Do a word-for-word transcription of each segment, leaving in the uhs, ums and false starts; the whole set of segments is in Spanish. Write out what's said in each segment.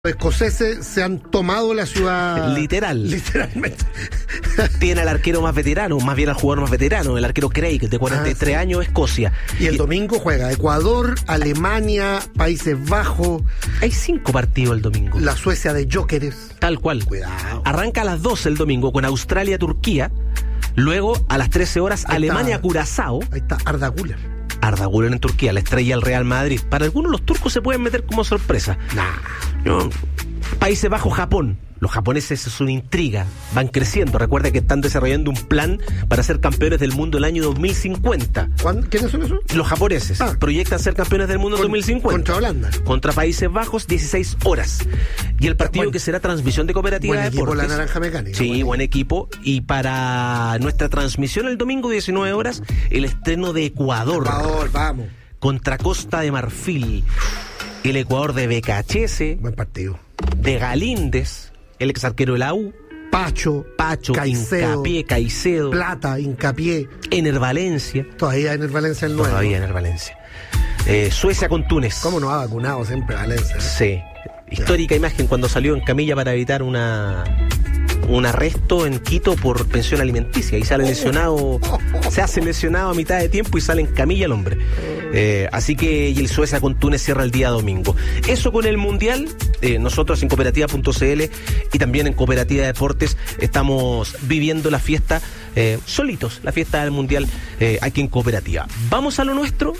Los escoceses se han tomado la ciudad. Literal. Literalmente. Tiene al arquero más veterano, más bien al jugador más veterano, el arquero Craig, de cuarenta y tres ah, sí. años, Escocia. Y el y... domingo juega Ecuador, Alemania, Países Bajos. Hay cinco partidos el domingo. La Suecia de Jóqueres. Tal cual. Cuidado. Arranca a las doce el domingo con Australia-Turquía. Luego, a las trece horas, Alemania-Curazao. Ahí está Arda Güler. Arda Güler en Turquía, la estrella del Real Madrid. Para algunos los turcos se pueden meter como sorpresa. Nah. No. Países Bajos, Japón. Los japoneses es una intriga, van creciendo. Recuerda que están desarrollando un plan para ser campeones del mundo el año dos mil cincuenta. ¿Cuándo? ¿Quiénes son esos? Los japoneses ah. proyectan ser campeones del mundo en dos mil cincuenta. Contra Holanda. Contra Países Bajos, dieciséis horas. Y el partido bueno, que será transmisión de Cooperativa buen de equipo, Deportes. La Naranja Mecánica. Sí, buen, buen equipo. Y para nuestra transmisión el domingo, diecinueve horas, el estreno de Ecuador. Ecuador, vamos. Contra Costa de Marfil. El Ecuador de Becachese. Buen partido. De Galíndez. El ex arquero de la U. Pacho. Pacho, Caicedo, Hincapié, Caicedo. Plata, Hincapié. Ener Valencia. Todavía Ener Valencia el nuevo. Todavía Ener Valencia. Eh, Suecia con Túnez. ¿Cómo no ha vacunado siempre Valencia? ¿Eh? Sí. Histórica imagen cuando salió en camilla para evitar una un arresto en Quito por pensión alimenticia y sale lesionado, se hace lesionado a mitad de tiempo y sale en camilla el hombre. Eh, así que y el Suecia con Túnez cierra el día domingo. Eso con el Mundial. Eh, nosotros en cooperativa punto c l y también en Cooperativa de Deportes estamos viviendo la fiesta eh, solitos, la fiesta del Mundial eh, aquí en Cooperativa. Vamos a lo nuestro.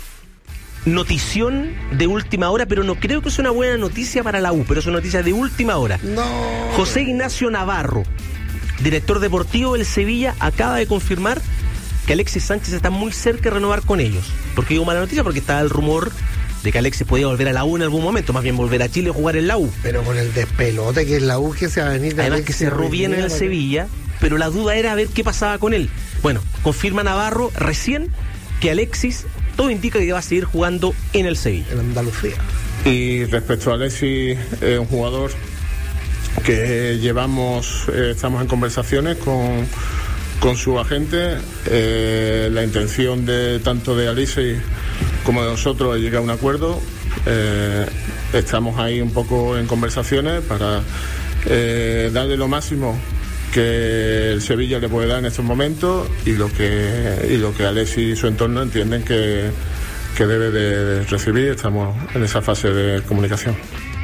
Notición de última hora, pero no creo que sea una buena noticia para la U, pero es una noticia de última hora. No. José Ignacio Navarro, director deportivo del Sevilla, acaba de confirmar que Alexis Sánchez está muy cerca de renovar con ellos. ¿Por qué digo mala noticia? Porque estaba el rumor de que Alexis podía volver a la U en algún momento, más bien volver a Chile y jugar en la U. Pero con el despelote que es la U, que se va a venir de Además que cerró bien en el Sevilla, pero la duda era ver qué pasaba con él. Bueno, confirma Navarro recién que Alexis, todo indica que va a seguir jugando en el Sevilla. En Andalucía. Y respecto a Alexis, es un jugador que llevamos, eh, estamos en conversaciones con, con su agente. Eh, la intención de tanto de Alexis como de nosotros es llegar a un acuerdo. Eh, estamos ahí un poco en conversaciones para eh, darle lo máximo que el Sevilla le puede dar en estos momentos y lo que y lo que Alexis y su entorno entienden que, que debe de recibir. Estamos en esa fase de comunicación.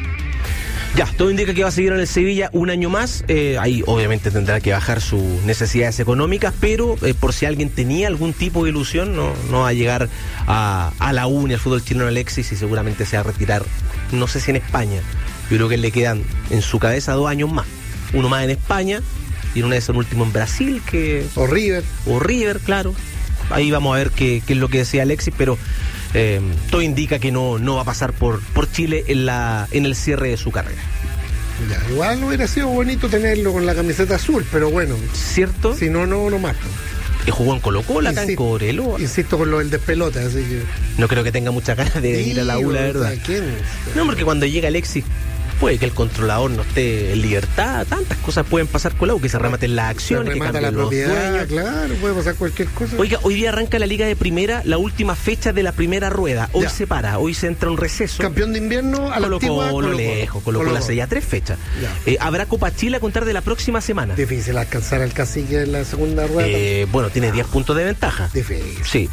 Ya, todo indica que va a seguir en el Sevilla un año más. Eh, ahí obviamente tendrá que bajar sus necesidades económicas, pero eh, por si alguien tenía algún tipo de ilusión, no, no va a llegar a, a la U ni al fútbol chileno Alexis y seguramente se va a retirar, no sé si en España. Yo creo que le quedan en su cabeza dos años más. Uno más en España y una vez el último en Brasil, que o River. O River, claro. Ahí vamos a ver qué, qué es lo que decía Alexis, pero eh, todo indica que no, no va a pasar por, por Chile en la en el cierre de su carrera. Ya, igual hubiera sido bonito tenerlo con la camiseta azul, pero bueno. ¿Cierto? Si no, no, no más. Que jugó en Colo-Colo acá en Cobreloa. Insisto con lo del despelote, así que... No creo que tenga muchas ganas de sí, ir a la U, la verdad. ¿Quién? No, porque cuando llega Alexis, puede que el controlador no esté en libertad, tantas cosas pueden pasar con la U, que se rematen las acciones, se que cambien la los propiedad, dueños. Claro, puede pasar cualquier cosa. Oiga, hoy día arranca la Liga de Primera, la última fecha de la primera rueda. Hoy ya se para, hoy se entra un receso. Campeón de invierno a la antigua, Colo-Colo lejos, Colo-Colo hace ya tres fechas. Eh, habrá Copa Chile a contar de la próxima semana. Difícil alcanzar al Cacique en la segunda rueda. Eh, bueno, tiene diez puntos de ventaja. Difícil. Sí.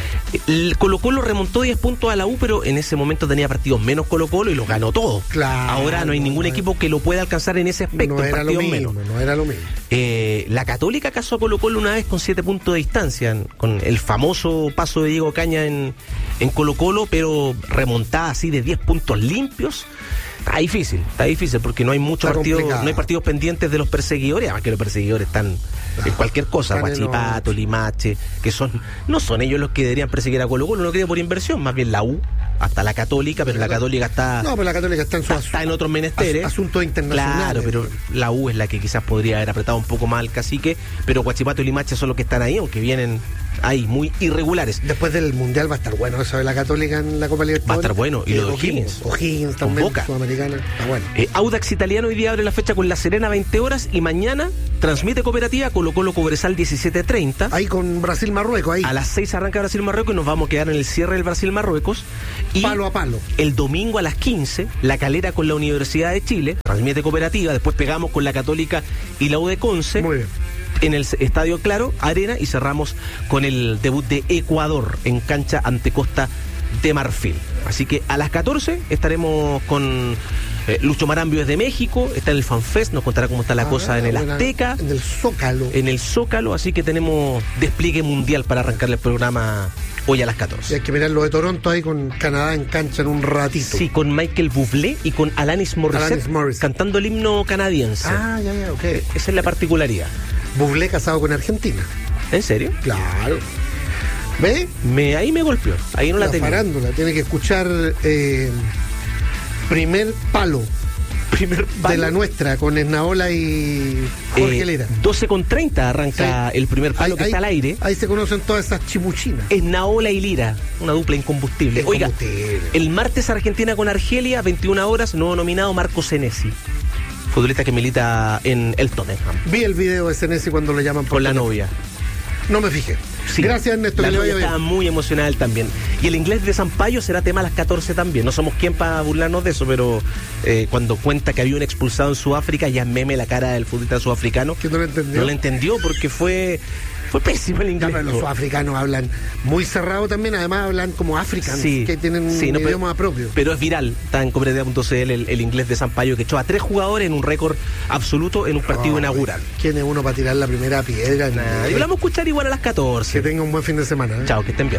El Colo-Colo remontó diez puntos a la U, pero en ese momento tenía partidos menos Colo-Colo y los ganó todos. Claro. Ahora no hay ningún no equipo que lo pueda alcanzar en ese aspecto. No era lo mismo, menos. no era lo mismo. Eh, la Católica casó a Colo-Colo una vez con siete puntos de distancia, con el famoso paso de Diego Caña en, en Colo-Colo, pero remontada así de diez puntos limpios. Está difícil, está difícil porque no hay muchos partidos, no hay partidos pendientes de los perseguidores, además que los perseguidores están en cualquier cosa, Huachipato, Limache, que son, no son ellos los que deberían perseguir a Colo-Colo, no lo creo por inversión, más bien la U, hasta la Católica, pero la Católica está... No, pero la Católica está en su está, está en otros menesteres. Asuntos internacionales. Claro, pero la U es la que quizás podría haber apretado un poco más al Cacique, pero Huachipato y Limache son los que están ahí, aunque vienen ahí, muy irregulares. Después del Mundial va a estar bueno eso de la Católica en la Copa Libertadores. Va a estar bueno, y eh, lo de O'Higgins. O'Higgins también, Boca. Sudamericana, está bueno. Eh, Audax Italiano hoy día abre la fecha con La Serena veinte horas y mañana transmite Cooperativa Colo Colo Cobresal diecisiete treinta. Ahí con Brasil-Marruecos, ahí. A las seis arranca Brasil-Marruecos y nos vamos a quedar en el cierre del Brasil-Marruecos. Y palo a palo. El domingo a las quince, La Calera con la Universidad de Chile, transmite Cooperativa, después pegamos con la Católica y la U de Conce. Muy bien. En el Estadio Claro, Arena, y cerramos con el debut de Ecuador en cancha ante Costa de Marfil. Así que a las catorce estaremos con eh, Lucho Marambio desde México, está en el FanFest, nos contará cómo está la ah, cosa en el buena, Azteca. En el Zócalo. En el Zócalo, así que tenemos despliegue mundial para arrancarle el programa hoy a las catorce. Y hay que mirar lo de Toronto ahí con Canadá en cancha en un ratito. Sí, con Michael Bublé y con Alanis Morissette, Alanis Morissette. cantando el himno canadiense. Ah, ya, ya, ok. Esa es la particularidad. Bublé casado con Argentina. ¿En serio? Claro. ¿Ve? Me, ahí me golpeó. Ahí no la, la tenía. Farándula. Tiene que escuchar eh, Primer Palo. Primer palo. De la nuestra, con Esnaola y Jorge eh, Lera. doce con treinta arranca sí. El primer palo ahí, que ahí, está al aire. Ahí se conocen todas esas chimuchinas. Esnaola y Lira, una dupla incombustible. incombustible. Oiga, el martes Argentina con Argelia, veintiuna horas, nuevo nominado Marco Senesi, futbolista que milita en el Tottenham. Vi el video de Senesi cuando lo llaman por con la novia. No me fijé. Sí. Gracias, Ernesto. La novia estaba muy emocional también. Y el inglés de Sampaio será tema a las catorce también. No somos quien para burlarnos de eso, pero eh, cuando cuenta que había un expulsado en Sudáfrica, ya meme la cara del futbolista sudafricano. Que no lo entendió. No lo entendió porque fue... Fue pésimo el inglés. Ya, pero los sudafricanos hablan muy cerrado también, además hablan como africanos, sí, que tienen sí, un no, idioma pero, propio. Pero es viral, está en cooperativa punto c l el, el inglés de Sampaio, que echó a tres jugadores en un récord absoluto en un partido oh, inaugural. ¿Quién es uno para tirar la primera piedra? Nah, y lo vamos a escuchar igual a las catorce. Que tenga un buen fin de semana. ¿eh? Chao, que estén bien.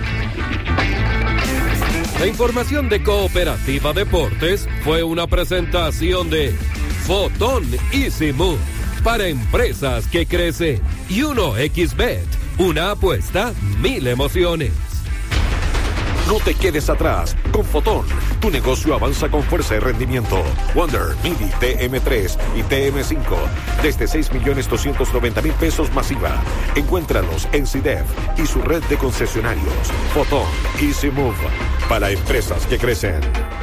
La información de Cooperativa Deportes fue una presentación de Fotón Easy Move para empresas que crecen y uno equis bet. Una apuesta, mil emociones. No te quedes atrás. Con Fotón, tu negocio avanza con fuerza y rendimiento. Wonder, Midi, T M tres y T M cinco. Desde seis millones doscientos noventa mil pesos masiva. Encuéntralos en C I D E F y su red de concesionarios. Fotón, Easy Move. Para empresas que crecen.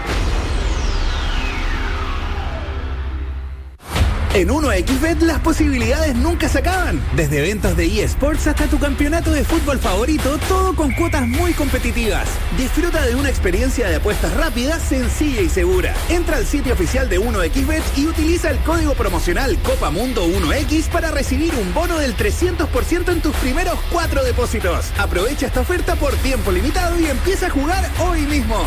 En uno equis bet las posibilidades nunca se acaban. Desde eventos de eSports hasta tu campeonato de fútbol favorito, todo con cuotas muy competitivas. Disfruta de una experiencia de apuestas rápida, sencilla y segura. Entra al sitio oficial de uno equis bet y utiliza el código promocional Copa Mundo uno equis para recibir un bono del trescientos por ciento en tus primeros cuatro depósitos. Aprovecha esta oferta por tiempo limitado y empieza a jugar hoy mismo.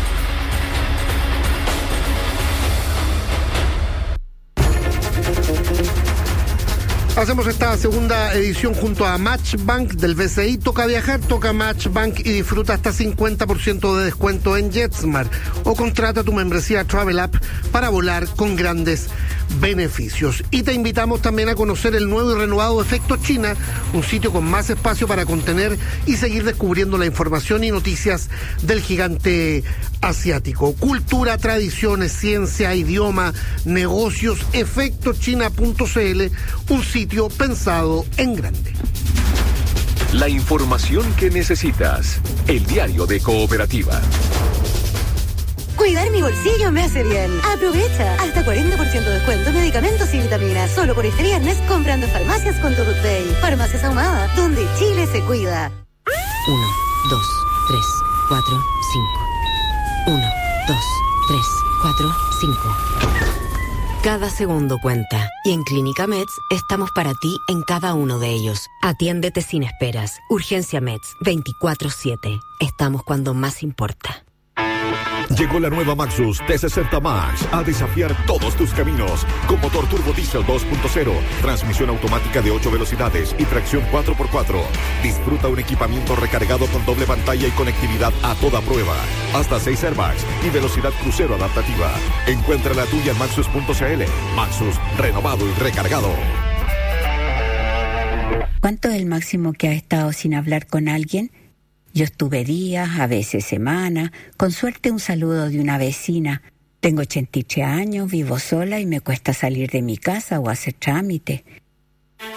Hacemos esta segunda edición junto a Matchbank del B C I. Toca viajar, toca Matchbank y disfruta hasta cincuenta por ciento de descuento en JetSmart. O contrata tu membresía Travel App para volar con grandes beneficios. Y te invitamos también a conocer el nuevo y renovado Efecto China, un sitio con más espacio para contener y seguir descubriendo la información y noticias del gigante asiático. Cultura, tradiciones, ciencia, idioma, negocios, efecto china punto c l, un sitio pensado en grande. La información que necesitas. El diario de Cooperativa. Cuidar mi bolsillo me hace bien. Aprovecha hasta cuarenta por ciento de descuento en medicamentos y vitaminas. Solo por este viernes comprando en farmacias con Todo Day. Farmacias Ahumada, donde Chile se cuida. Uno, dos, tres, cuatro, cinco. Uno, dos, tres, cuatro, cinco. Cada segundo cuenta. Y en Clínica Meds estamos para ti en cada uno de ellos. Atiéndete sin esperas. Urgencia Meds veinticuatro siete. Estamos cuando más importa. Llegó la nueva Maxus T sesenta Max a desafiar todos tus caminos. Con motor turbo diésel dos punto cero, transmisión automática de ocho velocidades y tracción cuatro por cuatro. Disfruta un equipamiento recargado con doble pantalla y conectividad a toda prueba. Hasta seis airbags y velocidad crucero adaptativa. Encuentra la tuya en maxus punto c l. Maxus, renovado y recargado. ¿Cuánto es el máximo que has estado sin hablar con alguien? Yo estuve días, a veces semanas, con suerte un saludo de una vecina. Tengo ochenta y tres años, vivo sola y me cuesta salir de mi casa o hacer trámite.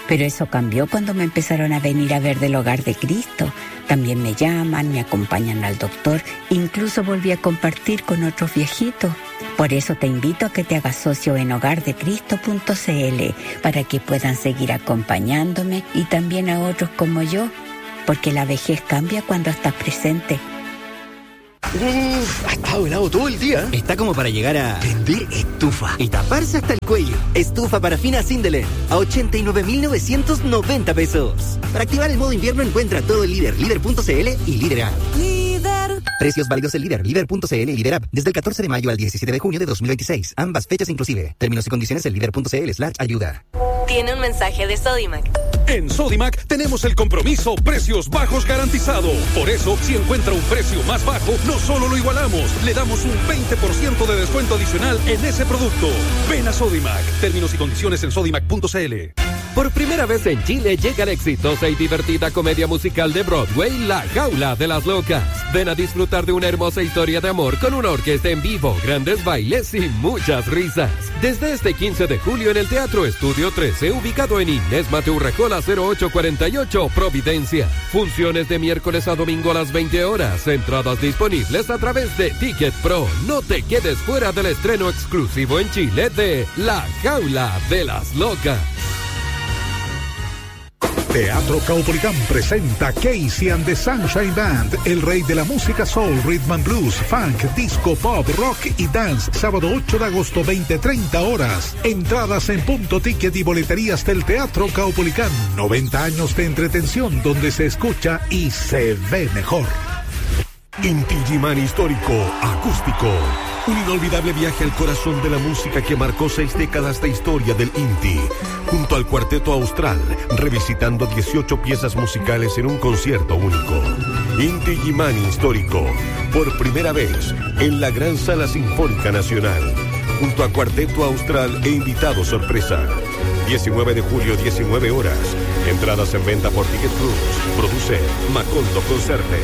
Pero eso cambió cuando me empezaron a venir a ver del Hogar de Cristo. También me llaman, me acompañan al doctor, incluso volví a compartir con otros viejitos. Por eso te invito a que te hagas socio en hogar de cristo punto c l para que puedan seguir acompañándome y también a otros como yo, porque la vejez cambia cuando estás presente. Uf, ha estado helado todo el día. Está como para llegar a vender estufa y taparse hasta el cuello. Estufa parafina Sindelen a ochenta y nueve mil novecientos noventa pesos. Para activar el modo invierno encuentra todo el Líder, líder punto c l y Líder App. Líder. Precios válidos en Líder, líder punto c l y Líder App desde el catorce de mayo al diecisiete de junio de dos mil veintiséis. Ambas fechas inclusive. Términos y condiciones en líder punto c l slash ayuda. Tiene un mensaje de Sodimac. En Sodimac tenemos el compromiso precios bajos garantizado. Por eso, si encuentra un precio más bajo, no solo lo igualamos, le damos un veinte por ciento de descuento adicional en ese producto. Ven a Sodimac. Términos y condiciones en sodimac punto c l. Por primera vez en Chile llega la exitosa y divertida comedia musical de Broadway, La Jaula de las Locas. Ven a disfrutar de una hermosa historia de amor con una orquesta en vivo, grandes bailes y muchas risas. Desde este quince de julio en el Teatro Estudio trece, ubicado en Inés Mateo Rejola cero ocho cuarenta y ocho, Providencia. Funciones de miércoles a domingo a las veinte horas. Entradas disponibles a través de Ticket Pro. No te quedes fuera del estreno exclusivo en Chile de La Jaula de las Locas. Teatro Caupolicán presenta Casey and the Sunshine Band, el rey de la música soul, rhythm and blues, funk, disco, pop, rock y dance, sábado ocho de agosto, veinte treinta horas. Entradas en Punto Ticket y boleterías del Teatro Caupolicán. noventa años de entretención donde se escucha y se ve mejor. Inti Illimani Histórico Acústico. Un inolvidable viaje al corazón de la música que marcó seis décadas de historia del Inti. Junto al Cuarteto Austral, revisitando dieciocho piezas musicales en un concierto único. Inti Illimani Histórico, por primera vez en la Gran Sala Sinfónica Nacional. Junto a Cuarteto Austral e invitado sorpresa. diecinueve de julio, diecinueve horas. Entradas en venta por Ticket Plus. Produce Macondo Concerte.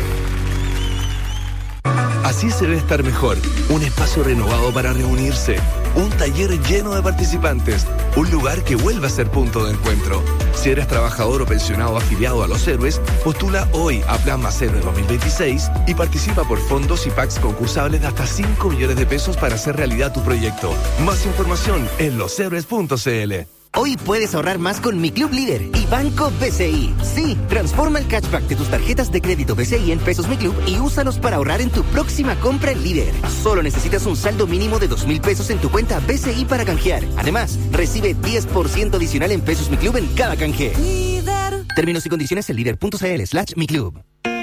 Así se debe estar mejor. Un espacio renovado para reunirse. Un taller lleno de participantes. Un lugar que vuelva a ser punto de encuentro. Si eres trabajador o pensionado afiliado a Los Héroes, postula hoy a Plan Más Héroe dos mil veintiséis y participa por fondos y packs concursables de hasta cinco millones de pesos para hacer realidad tu proyecto. Más información en los héroes punto c l. Hoy puedes ahorrar más con Mi Club Líder y Banco B C I. Sí, transforma el cashback de tus tarjetas de crédito B C I en pesos Mi Club y úsalos para ahorrar en tu próxima compra en Líder. Solo necesitas un saldo mínimo de dos mil pesos en tu cuenta B C I para canjear. Además, recibe diez por ciento adicional en pesos Mi Club en cada canje. Líder. Términos y condiciones en líder punto c l slash Mi Club.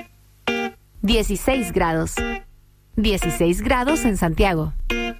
dieciséis grados. dieciséis grados en Santiago.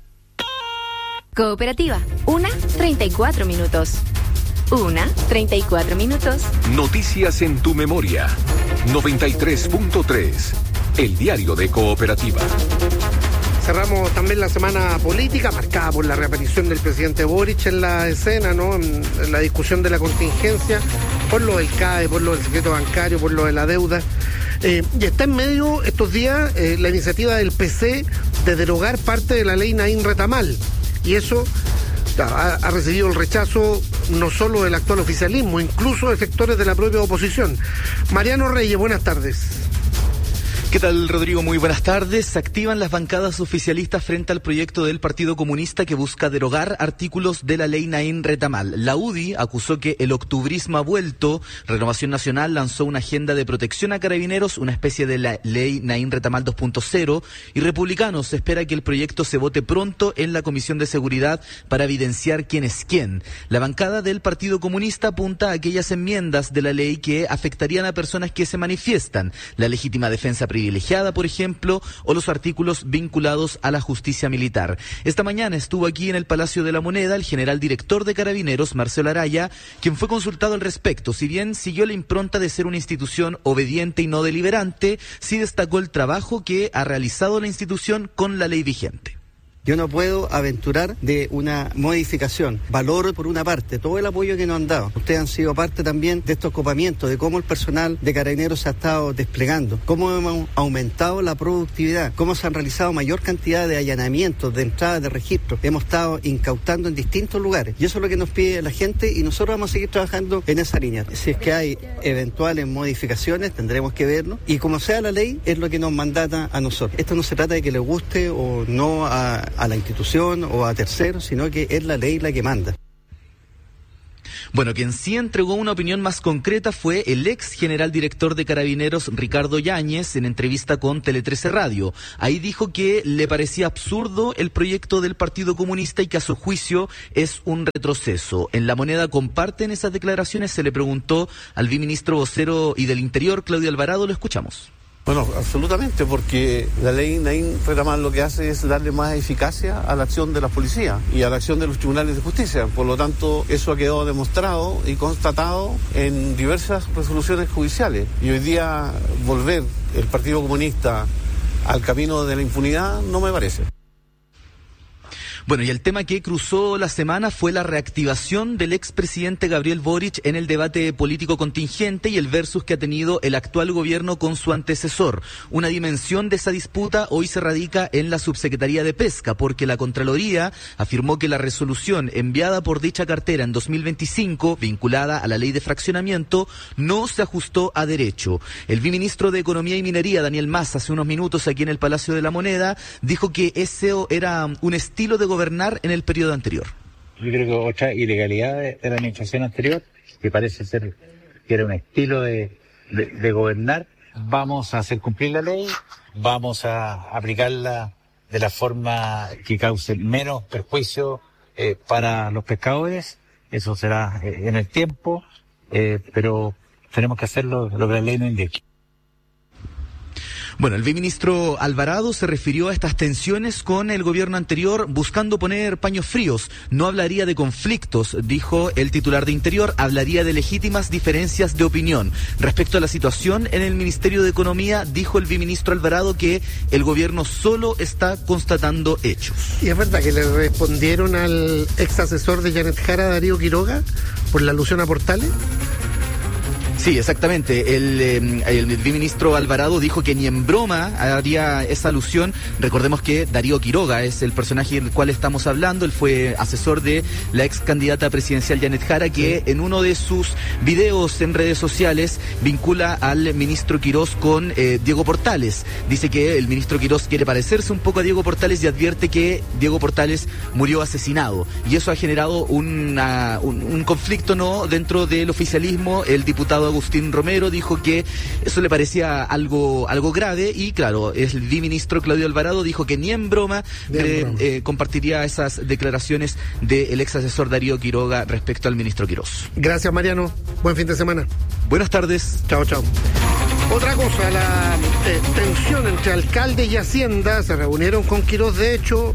Cooperativa, una, treinta y cuatro minutos. Una, treinta y cuatro minutos. Noticias en tu memoria. noventa y tres punto tres. El diario de Cooperativa. Cerramos también la semana política, marcada por la reaparición del presidente Boric en la escena, ¿no? En, en la discusión de la contingencia, por lo del C A E, por lo del secreto bancario, por lo de la deuda. Eh, y está en medio estos días eh, la iniciativa del P C de derogar parte de la ley Naín Retamal. Y eso ha, ha recibido el rechazo no solo del actual oficialismo, incluso de sectores de la propia oposición. Mariano Reyes, buenas tardes. ¿Qué tal, Rodrigo? Muy buenas tardes. Se activan las bancadas oficialistas frente al proyecto del Partido Comunista que busca derogar artículos de la ley Naín Retamal. La U D I acusó que el octubrismo ha vuelto. Renovación Nacional lanzó una agenda de protección a carabineros, una especie de la ley Naín Retamal dos punto cero. Y Republicanos espera que el proyecto se vote pronto en la Comisión de Seguridad para evidenciar quién es quién. La bancada del Partido Comunista apunta a aquellas enmiendas de la ley que afectarían a personas que se manifiestan. La legítima defensa privilegiada, por ejemplo, o los artículos vinculados a la justicia militar. Esta mañana estuvo aquí en el Palacio de la Moneda el general director de Carabineros, Marcelo Araya, quien fue consultado al respecto. Si bien siguió la impronta de ser una institución obediente y no deliberante, sí destacó el trabajo que ha realizado la institución con la ley vigente. Yo no puedo aventurar de una modificación. Valoro por una parte todo el apoyo que nos han dado. Ustedes han sido parte también de estos copamientos, de cómo el personal de Carabineros se ha estado desplegando, cómo hemos aumentado la productividad, cómo se han realizado mayor cantidad de allanamientos, de entradas de registro. Hemos estado incautando en distintos lugares. Y eso es lo que nos pide la gente y nosotros vamos a seguir trabajando en esa línea. Si es que hay eventuales modificaciones, tendremos que verlo. Y como sea la ley, es lo que nos mandata a nosotros. Esto no se trata de que le guste o no a, a la institución o a terceros, sino que es la ley la que manda. Bueno, quien sí entregó una opinión más concreta fue el ex general director de Carabineros, Ricardo Yáñez, en entrevista con Tele trece Radio. Ahí dijo que le parecía absurdo el proyecto del Partido Comunista y que a su juicio es un retroceso. En La Moneda comparten esas declaraciones, se le preguntó al viceministro vocero y del Interior, Claudio Alvarado, lo escuchamos. Bueno, absolutamente, porque la ley Naín Retamal lo que hace es darle más eficacia a la acción de la policía y a la acción de los tribunales de justicia. Por lo tanto, eso ha quedado demostrado y constatado en diversas resoluciones judiciales. Y hoy día volver el Partido Comunista al camino de la impunidad no me parece. Bueno, y el tema que cruzó la semana fue la reactivación del expresidente Gabriel Boric en el debate político contingente y el versus que ha tenido el actual gobierno con su antecesor. Una dimensión de esa disputa hoy se radica en la Subsecretaría de Pesca, porque la Contraloría afirmó que la resolución enviada por dicha cartera en dos mil veinticinco, vinculada a la ley de fraccionamiento, no se ajustó a derecho. El viceministro de Economía y Minería, Daniel Mas, hace unos minutos aquí en el Palacio de la Moneda, dijo que ese era un estilo de gobernar en el periodo anterior. Yo creo que otra ilegalidad de, de la administración anterior, que parece ser que era un estilo de, de, de gobernar. Vamos a hacer cumplir la ley, vamos a aplicarla de la forma que cause menos perjuicio eh, para los pescadores. Eso será eh, en el tiempo, eh, pero tenemos que hacerlo lo que la ley nos indique. Bueno, el viceministro Alvarado se refirió a estas tensiones con el gobierno anterior buscando poner paños fríos. No hablaría de conflictos, dijo el titular de Interior, hablaría de legítimas diferencias de opinión. Respecto a la situación en el Ministerio de Economía, dijo el viceministro Alvarado que el gobierno solo está constatando hechos. ¿Y es verdad que le respondieron al ex asesor de Janet Jara, Darío Quiroga, por la alusión a Portales? Sí, exactamente. El, eh, el viceministro Alvarado dijo que ni en broma haría esa alusión. Recordemos que Darío Quiroga es el personaje del cual estamos hablando. Él fue asesor de la ex candidata presidencial Janet Jara, que en uno de sus videos en redes sociales vincula al ministro Quirós con eh, Diego Portales. Dice que el ministro Quirós quiere parecerse un poco a Diego Portales y advierte que Diego Portales murió asesinado. Y eso ha generado una, un, un conflicto no dentro del oficialismo. El diputado Agustín Romero dijo que eso le parecía algo algo grave y claro, el viceministro Claudio Alvarado dijo que ni en broma, eh, broma. Eh, compartiría esas declaraciones del ex asesor Darío Quiroga respecto al ministro Quirós. Gracias, Mariano. Buen fin de semana. Buenas tardes. Chao, chao. Otra cosa, la eh, tensión entre alcalde y Hacienda, se reunieron con Quirós de hecho,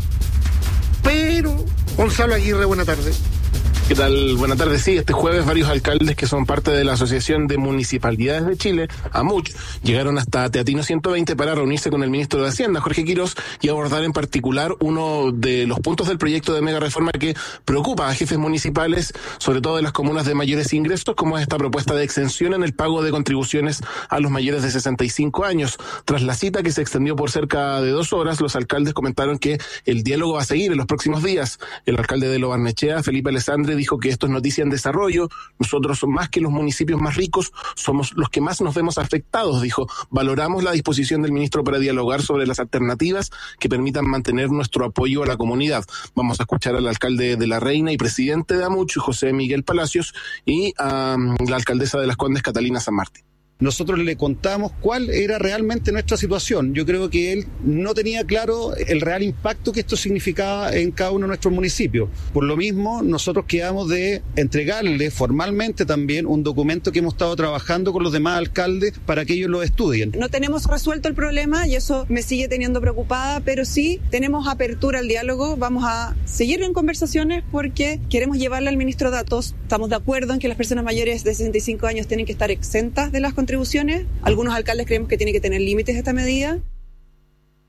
pero Gonzalo Aguirre, buena tarde. ¿Qué tal? Buenas tardes. Sí, este jueves varios alcaldes que son parte de la Asociación de Municipalidades de Chile, AMUCH, llegaron hasta Teatino ciento veinte para reunirse con el ministro de Hacienda, Jorge Quirós, y abordar en particular uno de los puntos del proyecto de mega reforma que preocupa a jefes municipales, sobre todo de las comunas de mayores ingresos, como es esta propuesta de exención en el pago de contribuciones a los mayores de sesenta y cinco años. Tras la cita que se extendió por cerca de dos horas, los alcaldes comentaron que el diálogo va a seguir en los próximos días. El alcalde de Lo Barnechea, Felipe Alessandri, dijo que esto es noticia en desarrollo. Nosotros, más que los municipios más ricos, somos los que más nos vemos afectados, dijo. Valoramos la disposición del ministro para dialogar sobre las alternativas que permitan mantener nuestro apoyo a la comunidad. Vamos a escuchar al alcalde de La Reina y presidente de AMUCH, José Miguel Palacios, y a um, la alcaldesa de Las Condes, Catalina San Martín. Nosotros le contamos cuál era realmente nuestra situación. Yo creo que él no tenía claro el real impacto que esto significaba en cada uno de nuestros municipios. Por lo mismo, nosotros quedamos de entregarle formalmente también un documento que hemos estado trabajando con los demás alcaldes para que ellos lo estudien. No tenemos resuelto el problema y eso me sigue teniendo preocupada, pero sí tenemos apertura al diálogo. Vamos a seguir en conversaciones porque queremos llevarle al ministro datos. Estamos de acuerdo en que las personas mayores de sesenta y cinco años tienen que estar exentas de las contribuciones. Algunos alcaldes creemos que tiene que tener límites esta medida.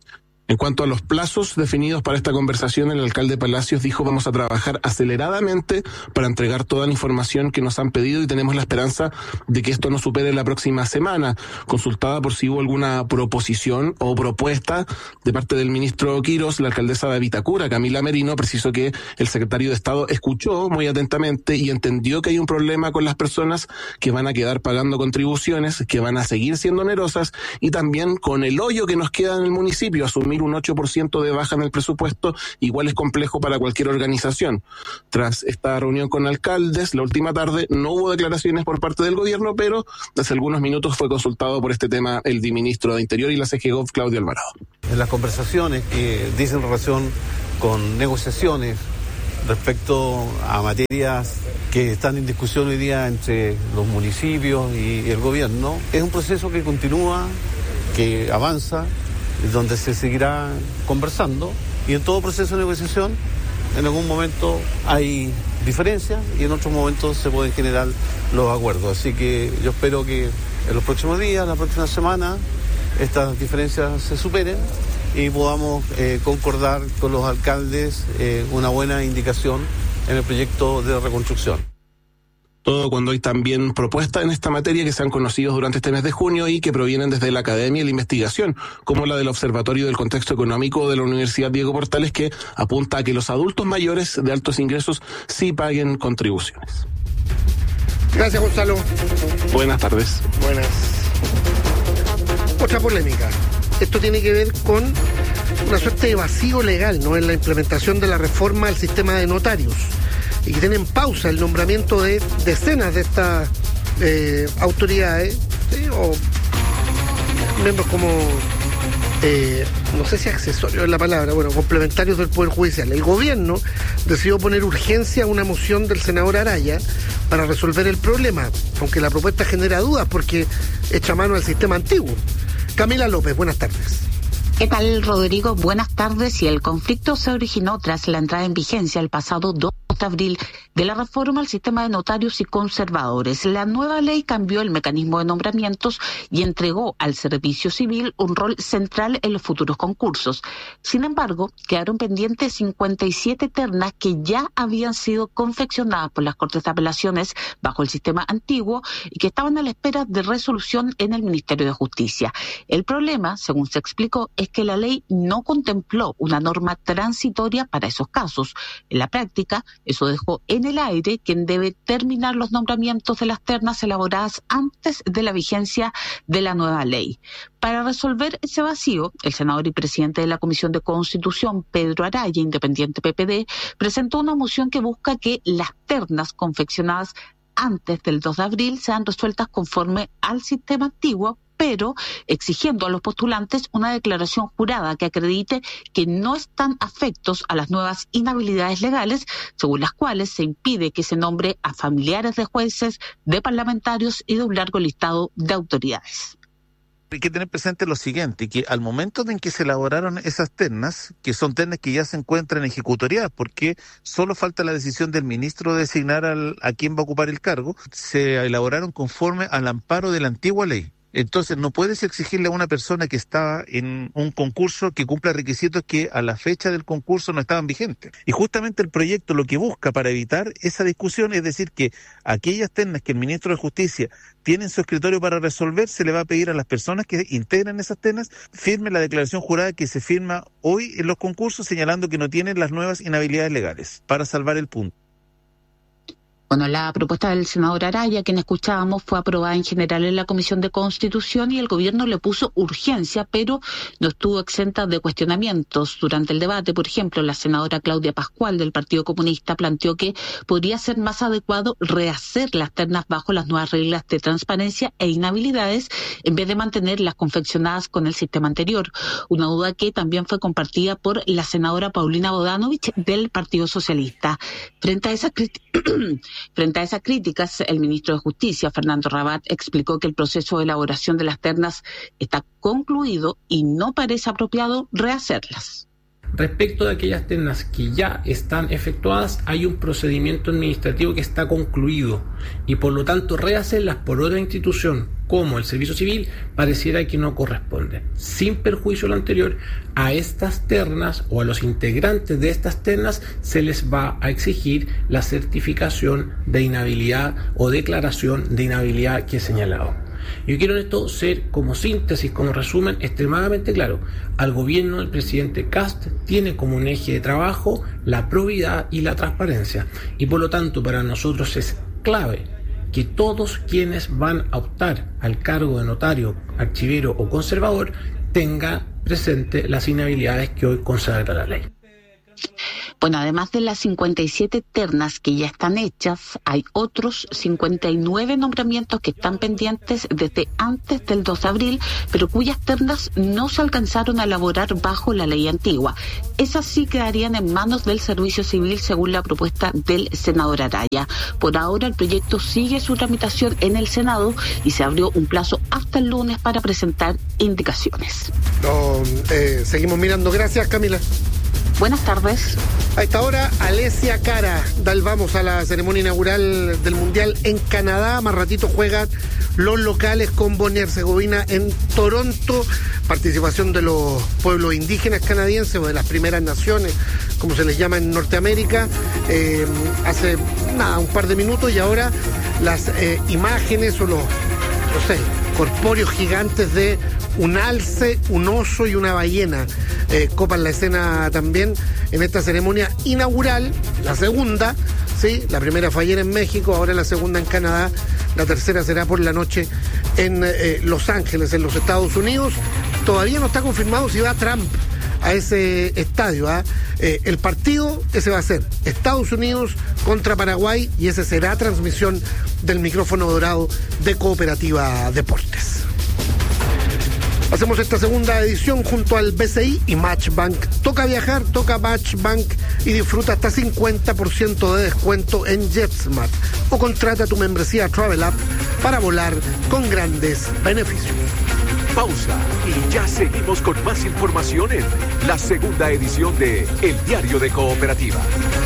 En cuanto a los plazos definidos para esta conversación, el alcalde Palacios dijo: vamos a trabajar aceleradamente para entregar toda la información que nos han pedido y tenemos la esperanza de que esto no supere la próxima semana. Consultada por si hubo alguna proposición o propuesta de parte del ministro Quirós, la alcaldesa de Vitacura, Camila Merino, precisó que el secretario de Estado escuchó muy atentamente y entendió que hay un problema con las personas que van a quedar pagando contribuciones, que van a seguir siendo onerosas, y también con el hoyo que nos queda en el municipio. Asumir un ocho por ciento de baja en el presupuesto igual es complejo para cualquier organización. Tras esta reunión con alcaldes, la última tarde no hubo declaraciones por parte del gobierno, pero hace algunos minutos fue consultado por este tema el viceministro de Interior y la C G Gov, Claudio Alvarado. En las conversaciones que dicen relación con negociaciones respecto a materias que están en discusión hoy día entre los municipios y el gobierno, es un proceso que continúa, que avanza, donde se seguirá conversando, y en todo proceso de negociación en algún momento hay diferencias y en otros momentos se pueden generar los acuerdos. Así que yo espero que en los próximos días, la próxima semana, estas diferencias se superen y podamos eh, concordar con los alcaldes eh, una buena indicación en el proyecto de reconstrucción. Todo cuando hay también propuestas en esta materia que se han conocido durante este mes de junio y que provienen desde la academia y la investigación, como la del Observatorio del Contexto Económico de la Universidad Diego Portales, que apunta a que los adultos mayores de altos ingresos sí paguen contribuciones. Gracias, Gonzalo. Buenas tardes. Buenas. Otra polémica. Esto tiene que ver con una suerte de vacío legal, ¿no?, en la implementación de la reforma al sistema de notarios, y que tiene en pausa el nombramiento de decenas de estas eh, autoridades, ¿sí?, o miembros como, eh, no sé si accesorios es la palabra, bueno, complementarios del Poder Judicial. El gobierno decidió poner urgencia a una moción del senador Araya para resolver el problema, aunque la propuesta genera dudas porque echa mano al sistema antiguo. Camila López, buenas tardes. ¿Qué tal, Rodrigo? Buenas tardes. Y el conflicto se originó tras la entrada en vigencia el pasado dos de abril de la reforma al sistema de notarios y conservadores. La nueva ley cambió el mecanismo de nombramientos y entregó al servicio civil un rol central en los futuros concursos. Sin embargo, quedaron pendientes cincuenta y siete ternas que ya habían sido confeccionadas por las Cortes de Apelaciones bajo el sistema antiguo y que estaban a la espera de resolución en el Ministerio de Justicia. El problema, según se explicó, es que la ley no contempló una norma transitoria para esos casos. En la práctica, eso dejó en el aire quien debe terminar los nombramientos de las ternas elaboradas antes de la vigencia de la nueva ley. Para resolver ese vacío, el senador y presidente de la Comisión de Constitución, Pedro Araya, independiente P P D, presentó una moción que busca que las ternas confeccionadas antes del dos de abril sean resueltas conforme al sistema antiguo, pero exigiendo a los postulantes una declaración jurada que acredite que no están afectos a las nuevas inhabilidades legales, según las cuales se impide que se nombre a familiares de jueces, de parlamentarios y de un largo listado de autoridades. Hay que tener presente lo siguiente, que al momento en que se elaboraron esas ternas, que son ternas que ya se encuentran en ejecutoria, porque solo falta la decisión del ministro de designar al, a quién va a ocupar el cargo, se elaboraron conforme al amparo de la antigua ley. Entonces no puedes exigirle a una persona que estaba en un concurso que cumpla requisitos que a la fecha del concurso no estaban vigentes. Y justamente el proyecto lo que busca para evitar esa discusión es decir que aquellas ternas que el ministro de Justicia tiene en su escritorio para resolver, se le va a pedir a las personas que integran esas ternas firmen la declaración jurada que se firma hoy en los concursos, señalando que no tienen las nuevas inhabilidades legales, para salvar el punto. Bueno, la propuesta del senador Araya, quien escuchábamos, fue aprobada en general en la Comisión de Constitución y el gobierno le puso urgencia, pero no estuvo exenta de cuestionamientos. Durante el debate, por ejemplo, la senadora Claudia Pascual del Partido Comunista planteó que podría ser más adecuado rehacer las ternas bajo las nuevas reglas de transparencia e inhabilidades en vez de mantener las confeccionadas con el sistema anterior. Una duda que también fue compartida por la senadora Paulina Bodanovich del Partido Socialista. Frente a esas críticas... Frente a esas críticas, el ministro de Justicia, Fernando Rabat, explicó que el proceso de elaboración de las ternas está concluido y no parece apropiado rehacerlas. Respecto de aquellas ternas que ya están efectuadas, hay un procedimiento administrativo que está concluido y por lo tanto rehacerlas por otra institución como el Servicio Civil pareciera que no corresponde. Sin perjuicio de lo anterior, a estas ternas o a los integrantes de estas ternas se les va a exigir la certificación de inhabilidad o declaración de inhabilidad que he señalado. Yo quiero en esto ser, como síntesis, como resumen, extremadamente claro. Al gobierno del presidente Kast tiene como un eje de trabajo la probidad y la transparencia. Y por lo tanto, para nosotros es clave que todos quienes van a optar al cargo de notario, archivero o conservador tengan presente las inhabilidades que hoy consagra la ley. Bueno, además de las cincuenta y siete ternas que ya están hechas, hay otros cincuenta y nueve nombramientos que están pendientes desde antes del dos de abril, pero cuyas ternas no se alcanzaron a elaborar bajo la ley antigua. Esas sí quedarían en manos del Servicio Civil según la propuesta del senador Araya. Por ahora el proyecto sigue su tramitación en el Senado y se abrió un plazo hasta el lunes para presentar indicaciones. No, eh, seguimos mirando. Gracias, Camila. Buenas tardes. A esta hora, Alessia Cara da el vamos a la ceremonia inaugural del Mundial en Canadá. Más ratito juegan los locales con Bosnia-Herzegovina en Toronto. Participación de los pueblos indígenas canadienses o de las primeras naciones, como se les llama en Norteamérica, eh, hace nada, un par de minutos, y ahora las eh, imágenes o los, no sé, corpóreos gigantes de un alce, un oso y una ballena eh, copan la escena también en esta ceremonia inaugural, la segunda, sí, la primera fue ayer en México, ahora la segunda en Canadá, la tercera será por la noche en eh, Los Ángeles, en los Estados Unidos. Todavía no está confirmado si va Trump a ese estadio, ¿eh? Eh, el partido ese va a ser Estados Unidos contra Paraguay y ese será transmisión del micrófono dorado de Cooperativa Deportes. Hacemos esta segunda edición junto al B C I y Matchbank. Toca viajar, toca Matchbank y disfruta hasta cincuenta por ciento de descuento en JetSmart o contrata tu membresía Travel App para volar con grandes beneficios. Pausa y ya seguimos con más información en la segunda edición de El Diario de Cooperativa.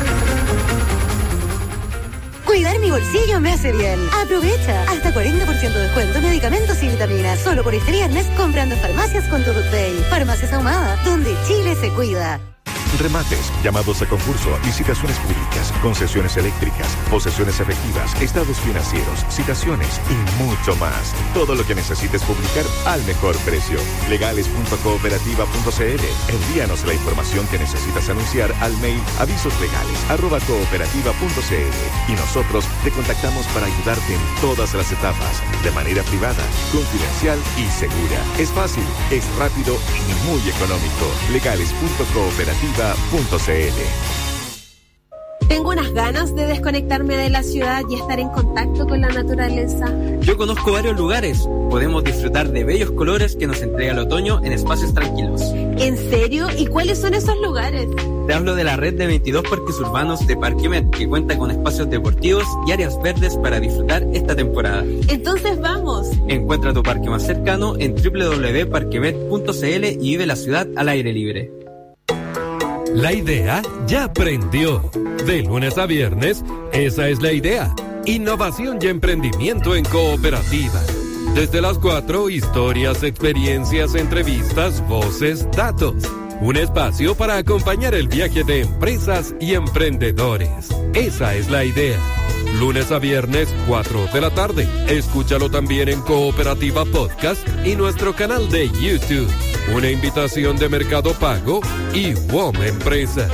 Cuidar mi bolsillo me hace bien. Aprovecha hasta cuarenta por ciento de descuento en medicamentos y vitaminas. Solo por este viernes comprando en farmacias con tu Day. Farmacias Ahumada, donde Chile se cuida. Remates, llamados a concurso, licitaciones públicas, concesiones eléctricas, posesiones efectivas, estados financieros, citaciones y mucho más. Todo lo que necesites publicar al mejor precio. legales punto cooperativa punto c l. Envíanos la información que necesitas anunciar al mail avisoslegales arroba cooperativa punto c l y nosotros te contactamos para ayudarte en todas las etapas, de manera privada, confidencial y segura. Es fácil, es rápido y muy económico. legales punto cooperativa punto c l. Tengo unas ganas de desconectarme de la ciudad y estar en contacto con la naturaleza. Yo conozco varios lugares. Podemos disfrutar de bellos colores que nos entrega el otoño en espacios tranquilos. ¿En serio? ¿Y cuáles son esos lugares? Te hablo de la red de veintidós parques urbanos de Parquemet, que cuenta con espacios deportivos y áreas verdes para disfrutar esta temporada. Entonces vamos. Encuentra tu parque más cercano en doble u doble u doble u punto parquemet punto c l y vive la ciudad al aire libre. La idea ya prendió. De lunes a viernes, esa es la idea. Innovación y emprendimiento en Cooperativa. Desde las cuatro, historias, experiencias, entrevistas, voces, datos. Un espacio para acompañar el viaje de empresas y emprendedores. Esa es la idea. Lunes a viernes, cuatro de la tarde. Escúchalo también en Cooperativa Podcast y nuestro canal de YouTube. Una invitación de Mercado Pago y W O M Empresas.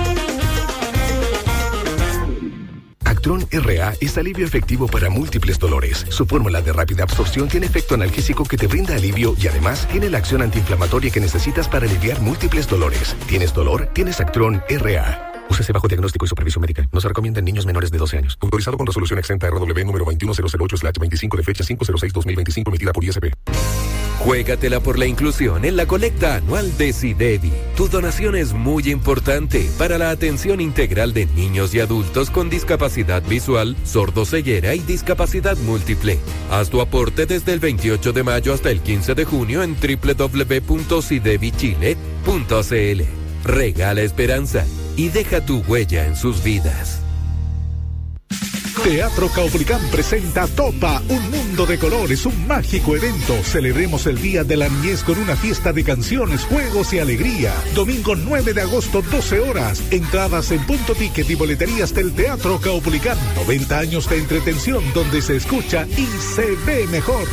Actron R A es alivio efectivo para múltiples dolores. Su fórmula de rápida absorción tiene efecto analgésico que te brinda alivio y además tiene la acción antiinflamatoria que necesitas para aliviar múltiples dolores. ¿Tienes dolor? Tienes Actron R A. Úsese bajo diagnóstico y supervisión médica. No se recomienda en niños menores de doce años. Autorizado con resolución exenta R W número veintiuno mil ocho slash veinticinco de fecha cinco cero seis dos mil veinticinco emitida por I S P. Juégatela por la inclusión en la colecta anual de SIDEVI. Tu donación es muy importante para la atención integral de niños y adultos con discapacidad visual, sordoceguera y discapacidad múltiple. Haz tu aporte desde el veintiocho de mayo hasta el quince de junio en doble u doble u doble u punto sidevi chile punto c l. regala esperanza y deja tu huella en sus vidas. Teatro Caupolicán presenta Topa, un mundo de colores, un mágico evento. Celebremos el Día de la Niñez con una fiesta de canciones, juegos y alegría. Domingo nueve de agosto, doce horas. Entradas en Punto Ticket y boleterías del Teatro Caupolicán. noventa años de entretención donde se escucha y se ve mejor.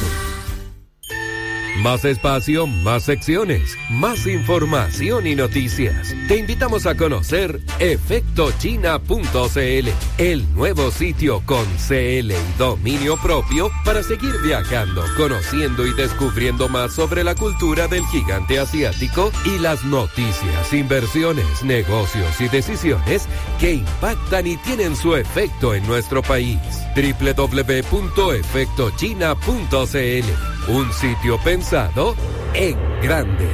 Más espacio, más secciones, más información y noticias. Te invitamos a conocer efecto china punto c l, el nuevo sitio con C L y dominio propio para seguir viajando, conociendo y descubriendo más sobre la cultura del gigante asiático y las noticias, inversiones, negocios y decisiones que impactan y tienen su efecto en nuestro país. doble u doble u doble u punto efecto china punto c l, un sitio pensado en grande.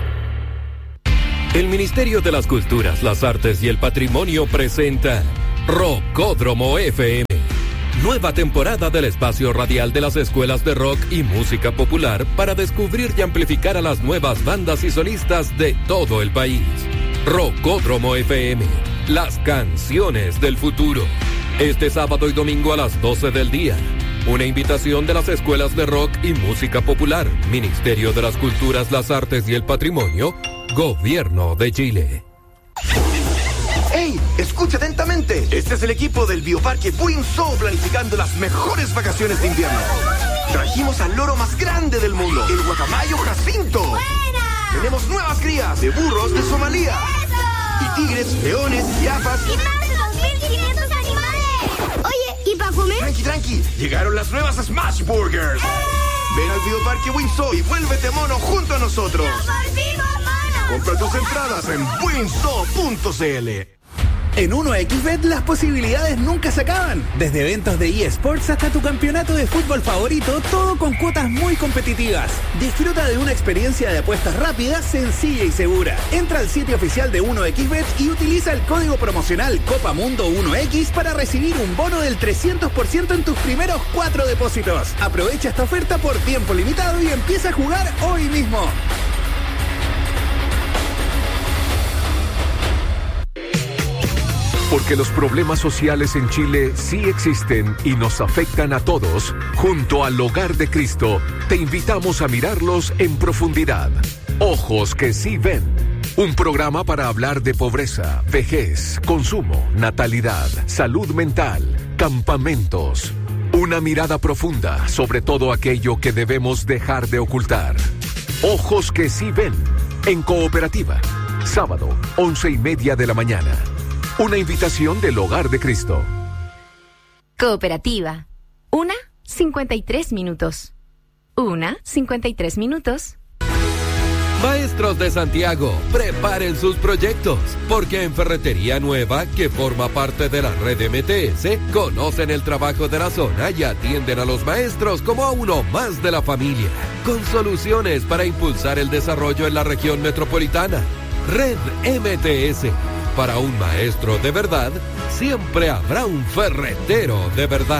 El Ministerio de las Culturas, las Artes y el Patrimonio presenta Rockódromo F M. Nueva temporada del espacio radial de las escuelas de rock y música popular para descubrir y amplificar a las nuevas bandas y solistas de todo el país. Rockódromo F M, las canciones del futuro. Este sábado y domingo a las doce del día. Una invitación de las escuelas de rock y música popular, Ministerio de las Culturas, las Artes y el Patrimonio, Gobierno de Chile. ¡Ey! Escucha atentamente. Este es el equipo del Bioparque Buinzo planificando las mejores vacaciones de invierno. Trajimos al loro más grande del mundo, el guacamayo Jacinto. ¡Buena! Tenemos nuevas crías de burros de Somalia. ¡Eso! Y tigres, leones, jirafas. ¡Y más de dos mil quinientos animales! Oye, ¿y para comer? Tranqui, tranqui. Llegaron las nuevas Smash Burgers. ¡Eh! Ven al Bioparque Buinzo y vuélvete mono junto a nosotros. ¡Nos volvimos monos! Compra tus entradas en buinzo punto c l. En uno equis bet las posibilidades nunca se acaban. Desde eventos de eSports hasta tu campeonato de fútbol favorito, todo con cuotas muy competitivas. Disfruta de una experiencia de apuestas rápida, sencilla y segura. Entra al sitio oficial de uno equis bet y utiliza el código promocional Copa Mundo uno equis para recibir un bono del trescientos por ciento en tus primeros cuatro depósitos. Aprovecha esta oferta por tiempo limitado y empieza a jugar hoy mismo. Porque los problemas sociales en Chile sí existen y nos afectan a todos, junto al Hogar de Cristo, te invitamos a mirarlos en profundidad. Ojos que sí ven. Un programa para hablar de pobreza, vejez, consumo, natalidad, salud mental, campamentos. Una mirada profunda sobre todo aquello que debemos dejar de ocultar. Ojos que sí ven. En Cooperativa. Sábado, once y media de la mañana. Una invitación del Hogar de Cristo. Cooperativa. Una, cincuenta y tres minutos. Una, cincuenta y tres minutos. Maestros de Santiago, preparen sus proyectos, porque en Ferretería Nueva, que forma parte de la red M T S, conocen el trabajo de la zona y atienden a los maestros como a uno más de la familia, con soluciones para impulsar el desarrollo en la región metropolitana. Red M T S. Para un maestro de verdad, siempre habrá un ferretero de verdad.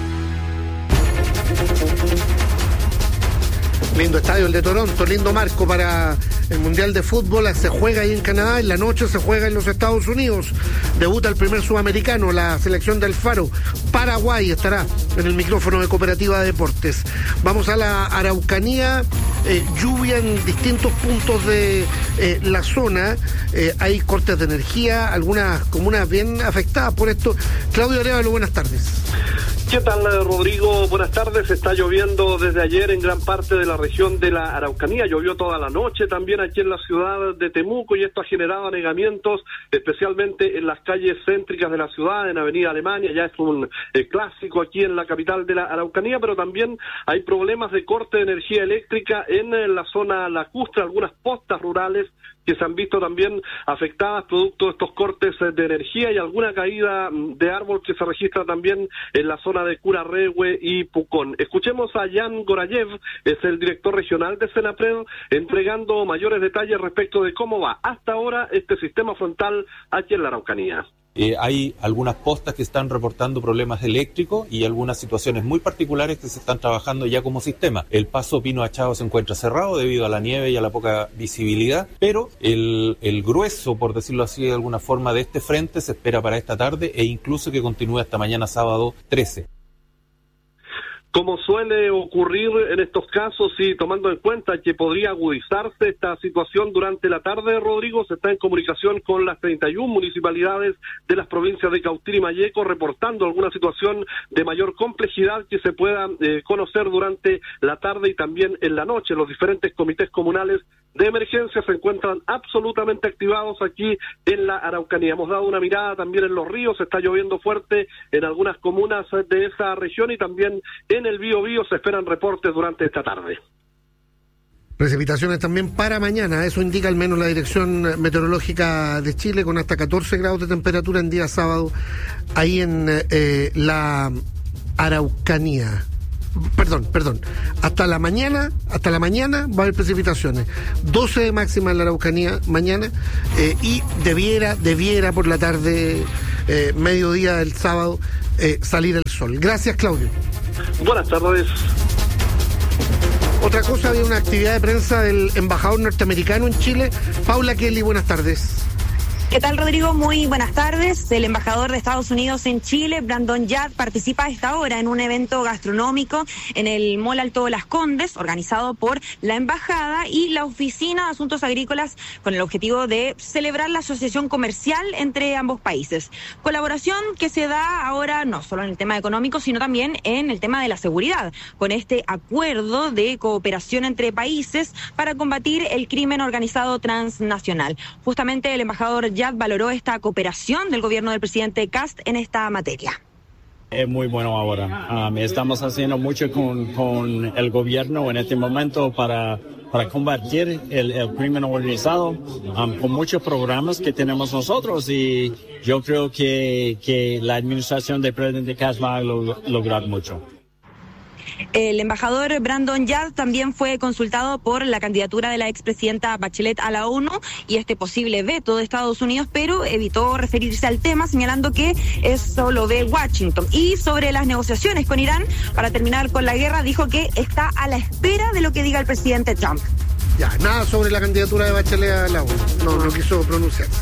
Lindo estadio el de Toronto, lindo marco para el Mundial de Fútbol. Se juega ahí en Canadá, en la noche se juega en los Estados Unidos. Debuta el primer sudamericano, la selección del Faro. Paraguay estará en el micrófono de Cooperativa de Deportes. Vamos a la Araucanía. Eh, lluvia en distintos puntos de eh, la zona. Eh, hay cortes de energía, algunas comunas bien afectadas por esto. Claudio Arevalo, buenas tardes. ¿Qué tal, Rodrigo? Buenas tardes. Está lloviendo desde ayer en gran parte de la región de la Araucanía. Llovió toda la noche también aquí en la ciudad de Temuco y esto ha generado anegamientos, especialmente en las calles céntricas de la ciudad, en Avenida Alemania. Ya es un eh, clásico aquí en la capital de la Araucanía, pero también hay problemas de corte de energía eléctrica en, en la zona lacustre, algunas postas rurales que se han visto también afectadas producto de estos cortes de energía y alguna caída de árbol que se registra también en la zona de Curarrehue y Pucón. Escuchemos a Jan Gorayev, es el director regional de Senapred, entregando mayores detalles respecto de cómo va hasta ahora este sistema frontal aquí en la Araucanía. Eh, hay algunas postas que están reportando problemas eléctricos y algunas situaciones muy particulares que se están trabajando ya como sistema. El paso Pino Achado se encuentra cerrado debido a la nieve y a la poca visibilidad, pero el, el grueso, por decirlo así de alguna forma, de este frente se espera para esta tarde e incluso que continúe hasta mañana sábado trece. Como suele ocurrir en estos casos y tomando en cuenta que podría agudizarse esta situación durante la tarde, Rodrigo, se está en comunicación con las treinta y una municipalidades de las provincias de Cautín y Malleco, reportando alguna situación de mayor complejidad que se pueda eh, conocer durante la tarde y también en la noche. Los diferentes comités comunales de emergencia se encuentran absolutamente activados aquí en la Araucanía. Hemos dado una mirada también en los ríos, está lloviendo fuerte en algunas comunas de esa región y también en el Biobío se esperan reportes durante esta tarde. Precipitaciones también para mañana, eso indica al menos la Dirección Meteorológica de Chile, con hasta catorce grados de temperatura en día sábado, ahí en eh, la Araucanía. Perdón, perdón, hasta la mañana, hasta la mañana va a haber precipitaciones, doce de máxima en la Araucanía mañana, eh, y debiera, debiera por la tarde, eh, mediodía del sábado, eh, salir el sol. Gracias, Claudio. Buenas tardes. Otra cosa, había una actividad de prensa del embajador norteamericano en Chile. Paula Kelly, buenas tardes. ¿Qué tal, Rodrigo? Muy buenas tardes. El embajador de Estados Unidos en Chile, Brandon Yard, participa a esta hora en un evento gastronómico en el Mall Alto de las Condes, organizado por la Embajada y la Oficina de Asuntos Agrícolas, con el objetivo de celebrar la asociación comercial entre ambos países. Colaboración que se da ahora no solo en el tema económico, sino también en el tema de la seguridad, con este acuerdo de cooperación entre países para combatir el crimen organizado transnacional. Justamente el embajador Yard valoró esta cooperación del gobierno del presidente Kast en esta materia. Es muy bueno ahora. Um, estamos haciendo mucho con, con el gobierno en este momento para, para combatir el, el crimen organizado, um, con muchos programas que tenemos nosotros, y yo creo que, que la administración del presidente Kast va a lo, lograr mucho. El embajador Brandon Yard también fue consultado por la candidatura de la expresidenta Bachelet a la ONU y este posible veto de Estados Unidos, pero evitó referirse al tema, señalando que eso lo ve Washington. Y sobre las negociaciones con Irán para terminar con la guerra, dijo que está a la espera de lo que diga el presidente Trump. Ya, nada sobre la candidatura de Bachelet a la ONU. No, no quiso pronunciarse.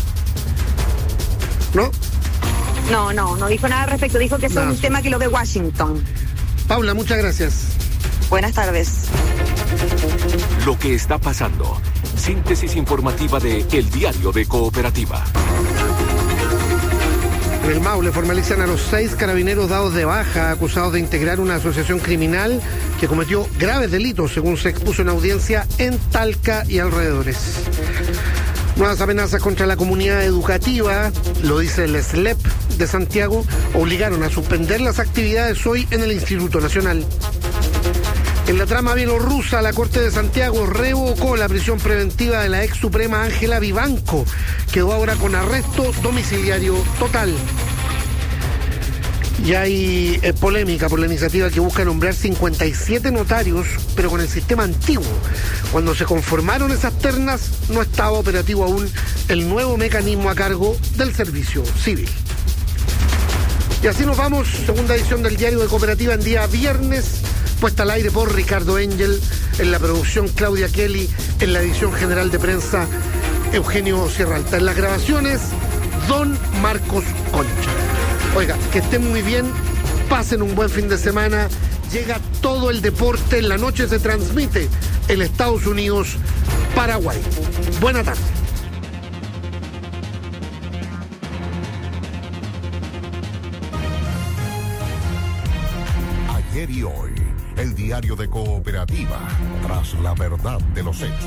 ¿No? No, no, no dijo nada al respecto. Dijo que es un tema que lo ve Washington. Paula, muchas gracias. Buenas tardes. Lo que está pasando. Síntesis informativa de El Diario de Cooperativa. En el Maule formalizan a los seis carabineros dados de baja, acusados de integrar una asociación criminal que cometió graves delitos, según se expuso en audiencia en Talca y alrededores. Nuevas amenazas contra la comunidad educativa, lo dice el S L E P de Santiago, obligaron a suspender las actividades hoy en el Instituto Nacional. En la trama bielorrusa, la Corte de Santiago revocó la prisión preventiva de la ex suprema Ángela Vivanco. Quedó ahora con arresto domiciliario total. Y hay eh, polémica por la iniciativa que busca nombrar cincuenta y siete notarios, pero con el sistema antiguo. Cuando se conformaron esas ternas, no estaba operativo aún el nuevo mecanismo a cargo del servicio civil. Y así nos vamos, segunda edición del Diario de Cooperativa en día viernes, puesta al aire por Ricardo Engel, en la producción Claudia Kelly, en la edición general de prensa Eugenio Sierra Alta. En las grabaciones, Don Marcos Concha. Oiga, que estén muy bien, pasen un buen fin de semana, llega todo el deporte, en la noche se transmite el Estados Unidos-Paraguay. Buena tarde. Ayer y hoy, el Diario de Cooperativa, tras la verdad de los hechos.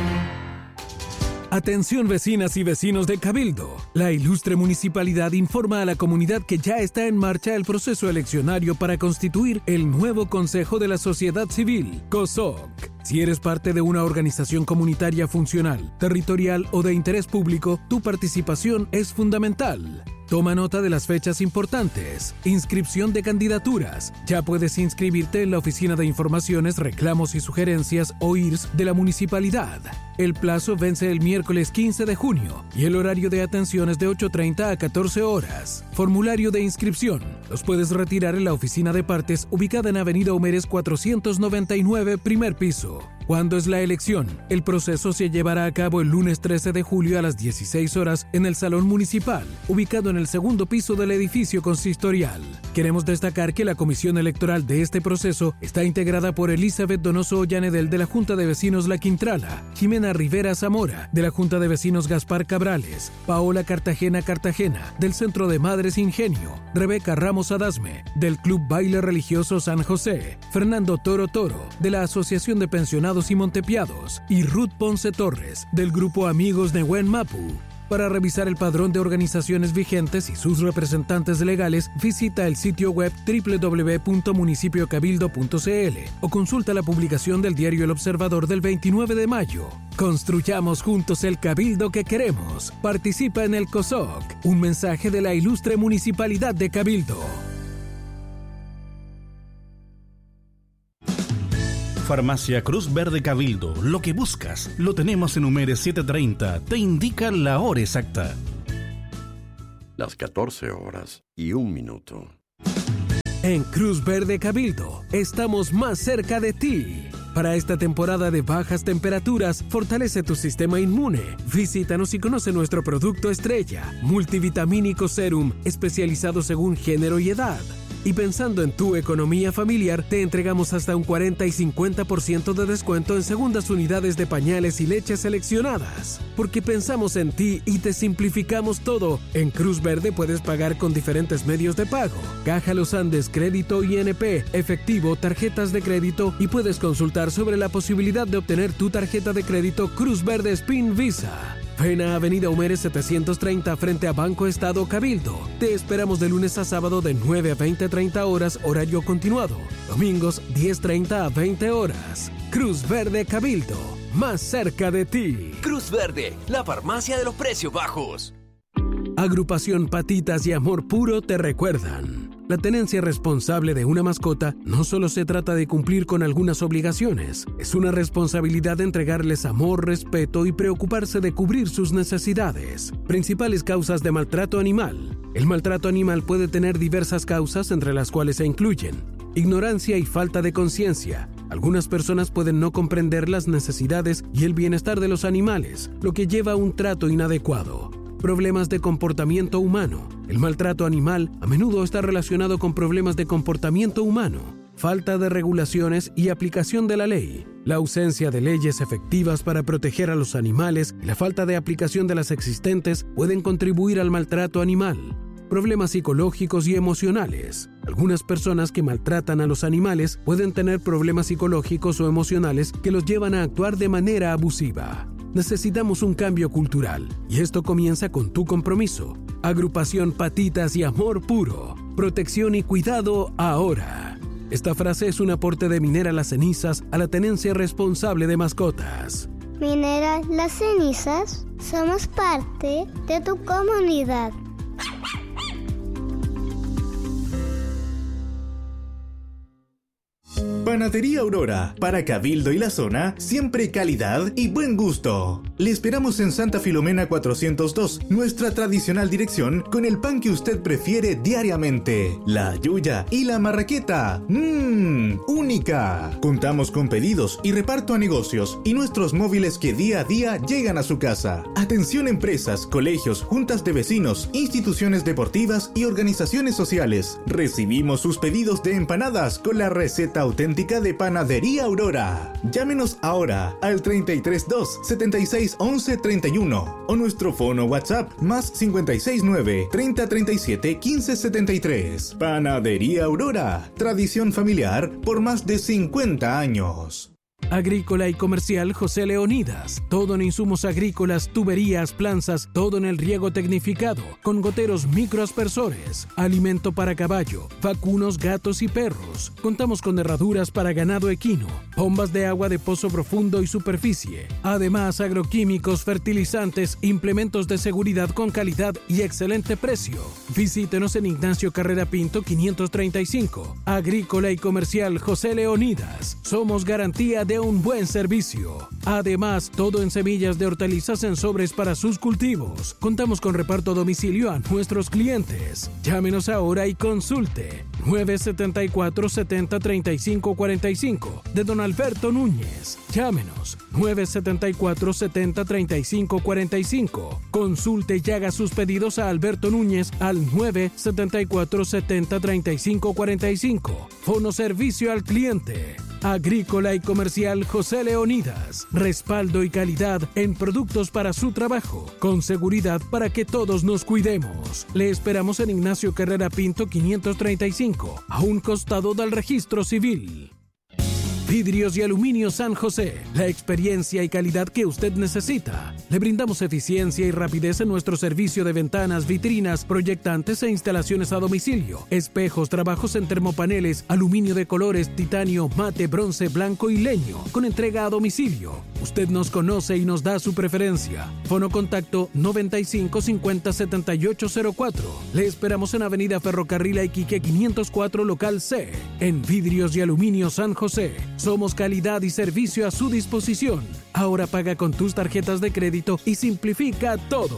Atención vecinas y vecinos de Cabildo. La ilustre municipalidad informa a la comunidad que ya está en marcha el proceso eleccionario para constituir el nuevo Consejo de la Sociedad Civil, COSOC. Si eres parte de una organización comunitaria funcional, territorial o de interés público, tu participación es fundamental. Toma nota de las fechas importantes. Inscripción de candidaturas. Ya puedes inscribirte en la Oficina de Informaciones, Reclamos y Sugerencias o I R S de la Municipalidad. El plazo vence el miércoles quince de junio y el horario de atención es de ocho treinta a catorce horas. Formulario de inscripción. Los puedes retirar en la Oficina de Partes ubicada en Avenida Humeres cuatrocientos noventa y nueve, primer piso. ¿Cuándo es la elección? El proceso se llevará a cabo el lunes trece de julio a las dieciséis horas en el Salón Municipal, ubicado en el segundo piso del edificio consistorial. Queremos destacar que la comisión electoral de este proceso está integrada por Elizabeth Donoso Ollanedel de la Junta de Vecinos La Quintrala, Jimena Rivera Zamora de la Junta de Vecinos Gaspar Cabrales, Paola Cartagena Cartagena del Centro de Madres Ingenio, Rebeca Ramos Adasme del Club Baile Religioso San José, Fernando Toro Toro de la Asociación de Pensionados y Montepiados y Ruth Ponce Torres del Grupo Amigos Nehuen Mapu. Para revisar el padrón de organizaciones vigentes y sus representantes legales, visita el sitio web doble u doble u doble u punto municipio cabildo punto c l o consulta la publicación del diario El Observador del veintinueve de mayo. Construyamos juntos el cabildo que queremos. Participa en el COSOC. Un mensaje de la ilustre Municipalidad de Cabildo. Farmacia Cruz Verde Cabildo. Lo que buscas, lo tenemos en Humeres setecientos treinta. Te indica la hora exacta. Las catorce horas y un minuto. En Cruz Verde Cabildo, estamos más cerca de ti. Para esta temporada de bajas temperaturas, fortalece tu sistema inmune. Visítanos y conoce nuestro producto estrella, Multivitamínico Serum, especializado según género y edad. Y pensando en tu economía familiar, te entregamos hasta un cuarenta y cincuenta por ciento de descuento en segundas unidades de pañales y leches seleccionadas. Porque pensamos en ti y te simplificamos todo. En Cruz Verde puedes pagar con diferentes medios de pago. Caja Los Andes, crédito I N P, efectivo, tarjetas de crédito y puedes consultar sobre la posibilidad de obtener tu tarjeta de crédito Cruz Verde Spin Visa. Ven a Avenida Humeres setecientos treinta frente a Banco Estado Cabildo. Te esperamos de lunes a sábado de nueve a veinte treinta horas, horario continuado. Domingos diez treinta a veinte horas. Cruz Verde Cabildo, más cerca de ti. Cruz Verde, la farmacia de los precios bajos. Agrupación Patitas y Amor Puro te recuerdan. La tenencia responsable de una mascota no solo se trata de cumplir con algunas obligaciones, es una responsabilidad de entregarles amor, respeto y preocuparse de cubrir sus necesidades. Principales causas de maltrato animal. El maltrato animal puede tener diversas causas, entre las cuales se incluyen ignorancia y falta de conciencia. Algunas personas pueden no comprender las necesidades y el bienestar de los animales, lo que lleva a un trato inadecuado. Problemas de comportamiento humano. El maltrato animal a menudo está relacionado con problemas de comportamiento humano, falta de regulaciones y aplicación de la ley. La ausencia de leyes efectivas para proteger a los animales y la falta de aplicación de las existentes pueden contribuir al maltrato animal. Problemas psicológicos y emocionales. Algunas personas que maltratan a los animales pueden tener problemas psicológicos o emocionales que los llevan a actuar de manera abusiva. Necesitamos un cambio cultural y esto comienza con tu compromiso. Agrupación Patitas y Amor Puro. Protección y cuidado ahora. Esta frase es un aporte de Minera Las Cenizas a la tenencia responsable de mascotas. Minera Las Cenizas, somos parte de tu comunidad. Panadería Aurora, para Cabildo y la zona, siempre calidad y buen gusto. Le esperamos en Santa Filomena cuatrocientos dos, nuestra tradicional dirección con el pan que usted prefiere diariamente, la yuya y la marraqueta. ¡Mmm! ¡Única! Contamos con pedidos y reparto a negocios y nuestros móviles que día a día llegan a su casa. Atención empresas, colegios, juntas de vecinos, instituciones deportivas y organizaciones sociales. Recibimos sus pedidos de empanadas con la receta auténtica de Panadería Aurora. Llámenos ahora al treinta y tres dos, setenta y seis once treinta y uno o nuestro fono WhatsApp más cincuenta y seis nueve, treinta treinta y siete quince setenta y tres. Panadería Aurora, tradición familiar por más de cincuenta años. Agrícola y comercial José Leonidas. Todo en insumos agrícolas, tuberías, planzas, todo en el riego tecnificado, con goteros microaspersores, alimento para caballo, vacunos, gatos y perros. Contamos con herraduras para ganado equino, bombas de agua de pozo profundo y superficie. Además, agroquímicos, fertilizantes, implementos de seguridad con calidad y excelente precio. Visítenos en Ignacio Carrera Pinto quinientos treinta y cinco. Agrícola y comercial José Leonidas. Somos garantía de un buen servicio. Además, todo en semillas de hortalizas en sobres para sus cultivos. Contamos con reparto a domicilio a nuestros clientes. Llámenos ahora y consulte. nueve siete cuatro, siete cero, tres cinco cuatro cinco de Don Alberto Núñez. Llámenos nueve siete cuatro, siete cero, tres cinco cuatro cinco. Consulte y haga sus pedidos a Alberto Núñez al nueve siete cuatro, siete cero, tres cinco cuatro cinco. Fono servicio al cliente. Agrícola y comercial José Leonidas. Respaldo y calidad en productos para su trabajo. Con seguridad para que todos nos cuidemos. Le esperamos en Ignacio Carrera Pinto quinientos treinta y cinco, a un costado del registro civil. Vidrios y Aluminio San José, la experiencia y calidad que usted necesita. Le brindamos eficiencia y rapidez en nuestro servicio de ventanas, vitrinas, proyectantes e instalaciones a domicilio, espejos, trabajos en termopaneles, aluminio de colores, titanio, mate, bronce, blanco y leño, con entrega a domicilio. Usted nos conoce y nos da su preferencia. Fono contacto noventa y cinco cincuenta setenta y ocho cero cuatro. Le esperamos en Avenida Ferrocarril a Iquique quinientos cuatro, local C. En Vidrios y Aluminio San José. Somos calidad y servicio a su disposición. Ahora paga con tus tarjetas de crédito y simplifica todo.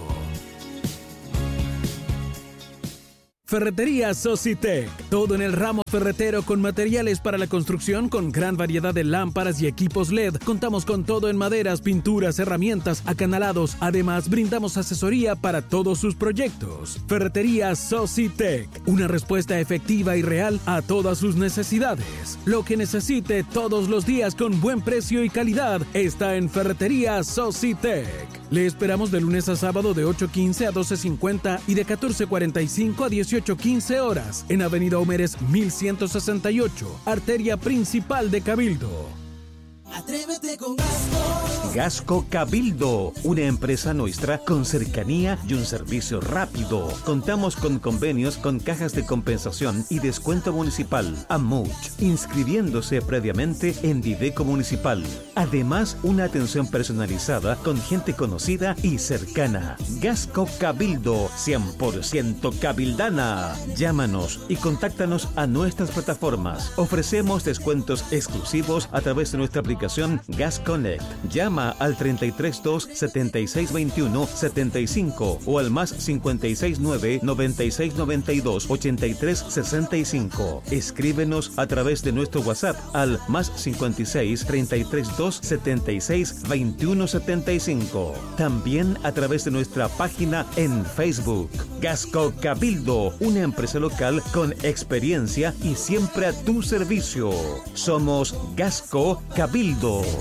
Ferretería Socitec. Todo en el ramo ferretero con materiales para la construcción con gran variedad de lámparas y equipos L E D. Contamos con todo en maderas, pinturas, herramientas, acanalados. Además, brindamos asesoría para todos sus proyectos. Ferretería Socitec. Una respuesta efectiva y real a todas sus necesidades. Lo que necesite todos los días con buen precio y calidad está en Ferretería Socitec. Le esperamos de lunes a sábado de ocho quince a doce cincuenta y de catorce cuarenta y cinco a dieciocho quince horas en Avenida Homeres mil ciento sesenta y ocho, arteria principal de Cabildo. Atrévete con Gasco. Gasco Cabildo, una empresa nuestra con cercanía y un servicio rápido. Contamos con convenios con cajas de compensación y descuento municipal, Amuch, inscribiéndose previamente en Dideco Municipal. Además, una atención personalizada con gente conocida y cercana. Gasco Cabildo, cien por ciento cabildana. Llámanos y contáctanos a nuestras plataformas. Ofrecemos descuentos exclusivos a través de nuestra aplicación Gas Connect. Llama al treinta y tres dos, setenta y seis veintiuno, setenta y cinco o al más cincuenta y seis nueve, noventa y seis noventa y dos, ochenta y tres sesenta y cinco. Escríbenos a través de nuestro WhatsApp al más cincuenta y seis, treinta y tres dos, setenta y seis veintiuno setenta y cinco. También a través de nuestra página en Facebook. Gasco Cabildo, una empresa local con experiencia y siempre a tu servicio. Somos Gasco Cabildo.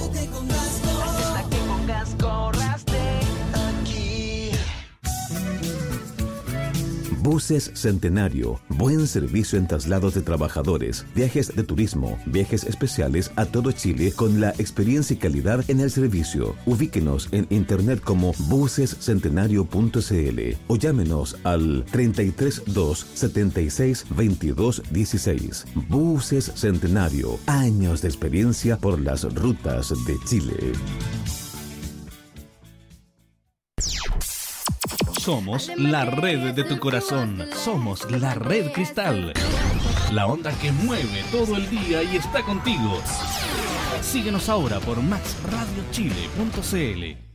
Buses Centenario, buen servicio en traslados de trabajadores, viajes de turismo, viajes especiales a todo Chile con la experiencia y calidad en el servicio. Ubíquenos en internet como buses centenario punto c l o llámenos al treinta y tres dos, setenta y seis veintidós dieciséis. Buses Centenario, años de experiencia por las rutas de Chile. Somos la red de tu corazón. Somos la red Cristal. La onda que mueve todo el día y está contigo. Síguenos ahora por max radio chile punto c l.